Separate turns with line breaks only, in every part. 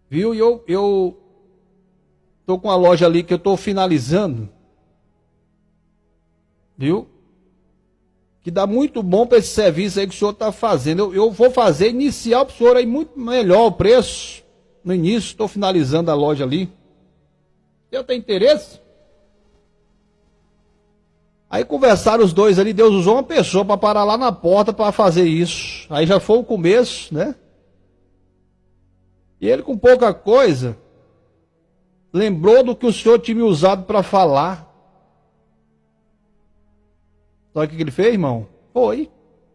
Viu? E eu estou com a loja ali que eu estou finalizando. Viu? Que dá muito bom para esse serviço aí que o senhor está fazendo. Eu vou fazer inicial para o senhor aí muito melhor o preço. No início, estou finalizando a loja ali. Eu tenho interesse? Aí conversaram os dois ali, Deus usou uma pessoa para parar lá na porta para fazer isso. Aí já foi o começo, né? E ele com pouca coisa, lembrou do que o senhor tinha me usado para falar. Sabe o que ele fez, irmão? Foi.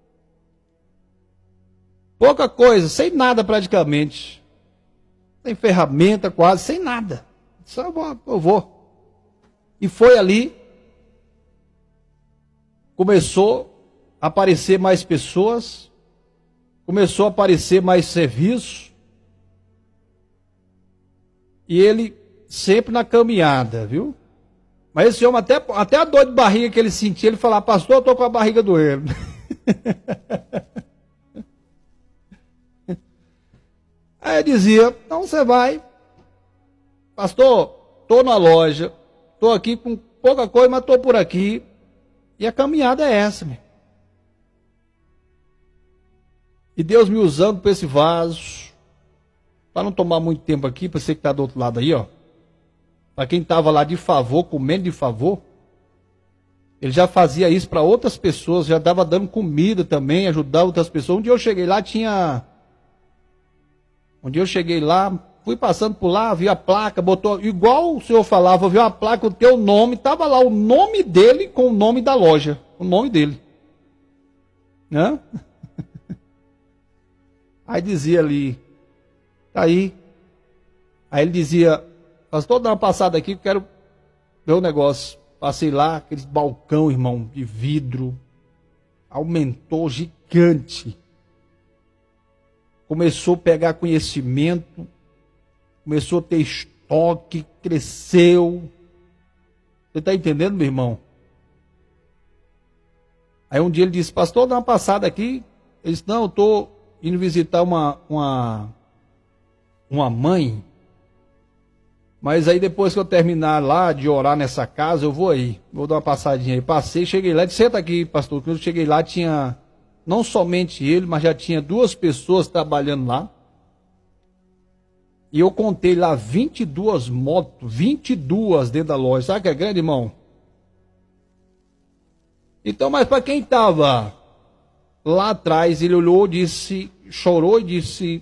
Pouca coisa, sem nada praticamente. Sem ferramenta quase, sem nada. Só eu vou. E foi ali. Começou a aparecer mais pessoas. Começou a aparecer mais serviço. E ele sempre na caminhada, viu? Mas esse homem, até a dor de barriga que ele sentia, ele falava, pastor, eu estou com a barriga doendo. Aí eu dizia, então você vai. Pastor, estou na loja, estou aqui com pouca coisa, mas estou por aqui. E a caminhada é essa, meu. E Deus me usando para esse vaso, para não tomar muito tempo aqui, para você que está do outro lado aí, ó. Para quem estava lá de favor, comendo de favor, ele já fazia isso para outras pessoas, já estava dando comida também, ajudava outras pessoas. Um dia eu cheguei lá, fui passando por lá, vi a placa, botou, igual o senhor falava, viu a placa, o teu nome, estava lá o nome dele com o nome da loja, o nome dele. Né? Aí dizia ali, tá aí. Aí ele dizia, pastor, dá uma passada aqui, quero ver o negócio. Passei lá, aquele balcão, irmão, de vidro, aumentou gigante. Começou a pegar conhecimento, começou a ter estoque, cresceu. Você está entendendo, meu irmão? Aí um dia ele disse, pastor, dá uma passada aqui. Ele disse, não, eu estou indo visitar uma mãe. Mas aí depois que eu terminar lá de orar nessa casa, eu vou aí. Vou dar uma passadinha aí. Passei, cheguei lá, disse, senta aqui, pastor. Quando eu cheguei lá, tinha não somente ele, mas já tinha 2 pessoas trabalhando lá. E eu contei lá 22 motos, 22 dentro da loja. Sabe que é grande, irmão? Então, mas para quem estava lá atrás, ele olhou, disse, chorou e disse,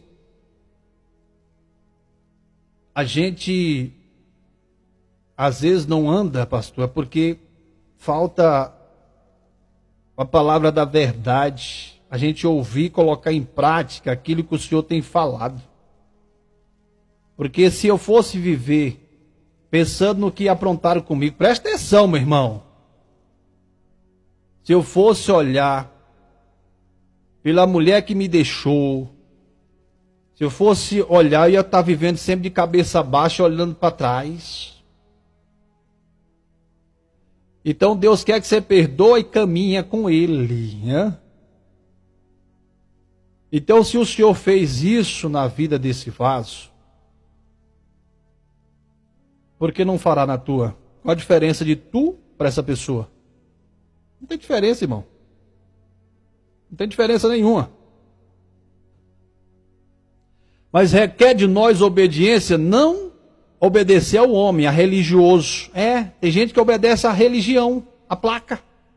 a gente às vezes não anda, pastor, porque falta a palavra da verdade, a gente ouvir e colocar em prática aquilo que o Senhor tem falado. Porque se eu fosse viver pensando no que aprontaram comigo, presta atenção, meu irmão. Se eu fosse olhar pela mulher que me deixou, se eu fosse olhar, eu ia estar vivendo sempre de cabeça baixa, olhando para trás. Então Deus quer que você perdoe e caminha com Ele, né? Então se o Senhor fez isso na vida desse vaso, por que não fará na tua? Qual a diferença de tu para essa pessoa? Não tem diferença, irmão. Não tem diferença nenhuma. Mas requer de nós obediência, não obedecer ao homem, a religioso. Tem gente que obedece à religião, à placa.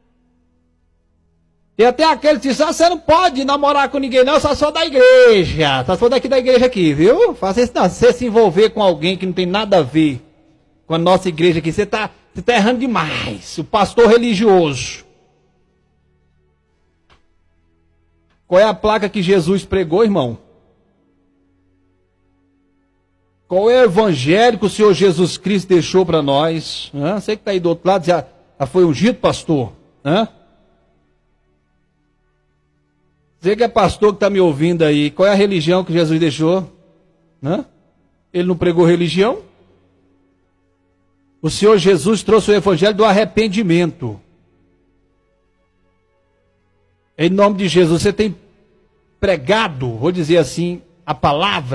E até aquele que diz, você não pode namorar com ninguém não, só da igreja. Só daqui da igreja aqui, viu? Faça isso não. Se você se envolver com alguém que não tem nada a ver com a nossa igreja aqui, você está errando demais. O pastor religioso. Qual é a placa que Jesus pregou, irmão? Qual é o evangelho que o Senhor Jesus Cristo deixou para nós? Você que está aí do outro lado, já foi ungido, pastor? Você que é pastor que está me ouvindo aí, qual é a religião que Jesus deixou? Ele não pregou religião? O Senhor Jesus trouxe o evangelho do arrependimento. Em nome de Jesus, você tem pregado, vou dizer assim, a palavra